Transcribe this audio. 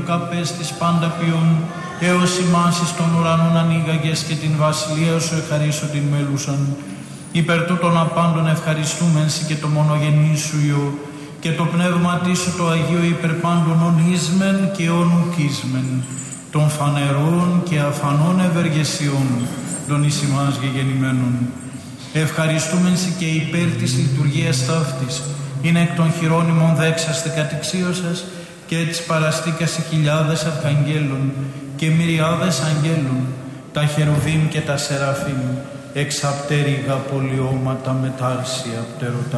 καπές της πάντα ποιόν, έως ημάς εις των ουρανών ανοίγαγες και την βασιλεία σου εχαρίσω την μέλουσαν. Υπερ τούτων απάντων ευχαριστούμεν σοι και το μονογενή σου Υιό, και το πνεύματί σου το Αγίο υπερ πάντων ονίσμεν και ονουκίσμεν, των φανερών και αφανών ευεργεσιών, των εις ημάς γεγεννημένων. Ευχαριστούμεν σοι και υπέρ της λειτουργίας ταύτης, είναι εκ των χειρόνιμων δέξαστε κατηξίωσας, και έτσι παραστήκασι χιλιάδες αρχαγγέλων και μυριάδες αγγέλων, τα χερουβίμ και τα σεραφείμ, εξαπτέρυγα πολιώματα μετάρσια πτερωτά.